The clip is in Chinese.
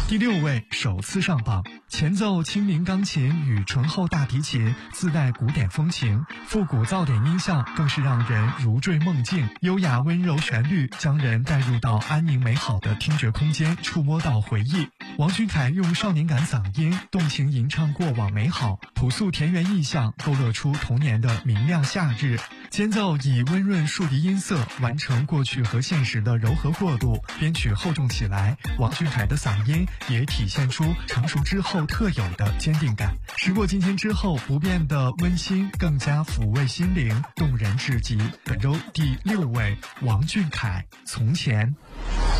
第6位，首次上榜。前奏亲民钢琴与醇厚大提琴，自带古典风情，复古噪点音效更是让人如坠梦境。优雅温柔旋律将人带入到安宁美好的听觉空间，触摸到回忆。王俊凯用少年感嗓音动情吟唱过往美好，朴素田园意象勾勒出童年的明亮夏日。间奏以温润竖笛音色完成过去和现实的柔和过渡，编曲厚重起来，王俊凯的嗓音也体现出成熟之后特有的坚定感。时过境迁之后，不变的温馨更加抚慰心灵，动人至极。本周第6位，王俊凯《从前》。